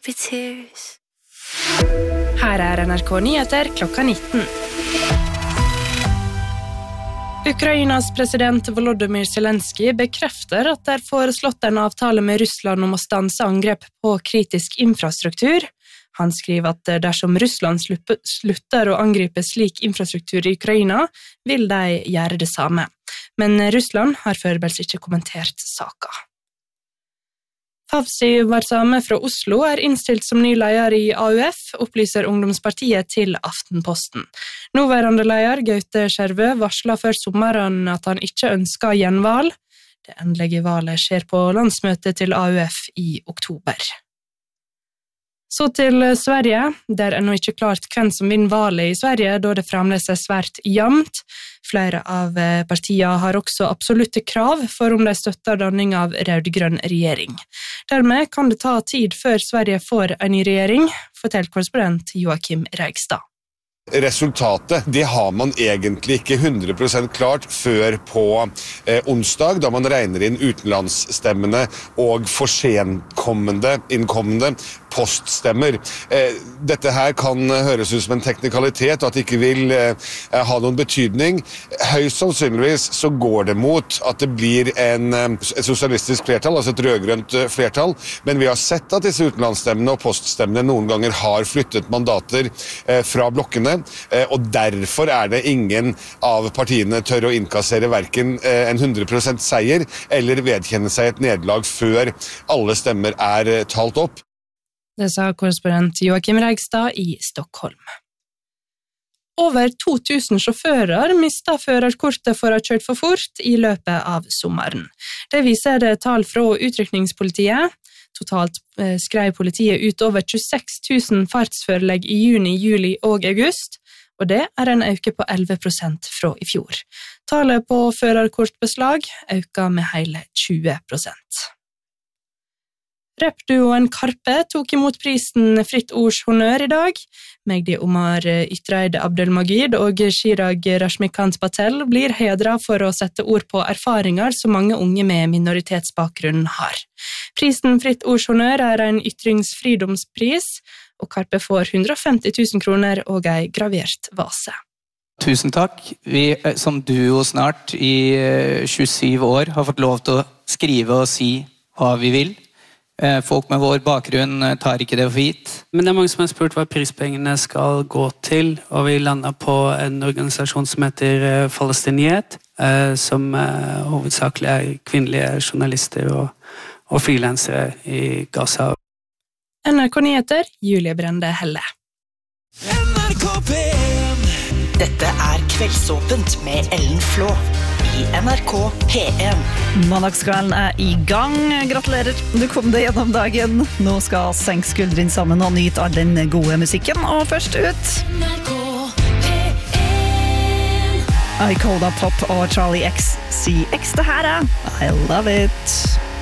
Happy tears. Her NRK Nyheter klokka 19. Ukrainas president Volodymyr Zelensky bekrefter at det foreslått en avtale med Russland om å stanse angrep på kritisk infrastruktur. Han skriver at dersom Russland slutter å angripe slik infrastruktur i Ukraina, vil de gjøre det samme. Men Russland har foreløpig ikke kommentert saken. Favsi Varsame fra Oslo innstilt som ny leder i AUF, opplyser Ungdomspartiet til Aftenposten. Nåværende leder, Gaute Skjervø, varslet før sommeren at han ikke ønsker gjenvalg. Det endelige valget skjer på landsmøtet til AUF i oktober. Så til Sverige. Det ennå ikke klart hvem som vinner valget i Sverige, da det fremdeles svært jevnt. Flere av partiene har også absolutte krav for om de støtter danning av rød-grønn regjering. Dermed kan det ta tid før Sverige får en ny regjering, forteller korrespondent Joakim Reigstad. Resultatet, det har man egentlig ikke 100% klart før på onsdag, da man regner inn utenlandsstemmene og innkommende poststemmer. Dette her kan høres ut som en teknikalitet, og at det ikke vil ha noen betydning. Høyst sannsynligvis så går det mot at det blir et sosialistisk flertall, altså et rødgrønt flertall, men vi har sett at disse utenlandsstemmene og poststemmene noen ganger har flyttet mandater fra blokkene, og derfor det ingen av partiene tør å innkassere hverken en 100% seier eller vedkjenne seg et nederlag før alle stemmer talt opp. Det sa korrespondent Joakim Reigstad i Stockholm. Over 2000 sjåfører mistet førerkortet for å ha kjørt for fort i løpet av sommeren. Det viser det tall fra utrykningspolitiet. Totalt skrev politiet ut over 26 000 fartsførelegg i juni, juli og august, og det en øke på 11% fra i fjor. Tallet på førerkortbeslag øker med hele 20%. Rappduoen Karpe tok imot prisen Fritt Ords Honnør i dag. Magdi Omar Ytreid Abdelmagid og Chirag Rashmikant Patel blir hedret for å sette ord på erfaringer som mange unge med minoritetsbakgrunn har. Prisen Fritt Ords Honnør en ytringsfridomspris, og Karpe får 150 000 kroner og en gravert vase. Tusen takk. Vi som duo snart i 27 år har fått lov til å skrive og si hva vi vil. Folk med vår bakgrunn tar ikke det for gitt. Men det mange som har spurt hva prispengene skal gå til, og vi landet på en organisasjon som heter Palestiniet, som hovedsakelig kvinnelige journalister og freelancere i Gaza. NRK Nyheter, Julie Brende Helle. NRK P1. Dette Kveldsåpent med Ellen Flå i NRK P1. Mandagskvelden i gang. Gratulerer, du kom deg gjennom dagen. Nå skal senke skuldrene sammen og nyte all den gode musikken. Og først ut NRK P1. Ikoda Pop og Charlie XCX. Det her I love it.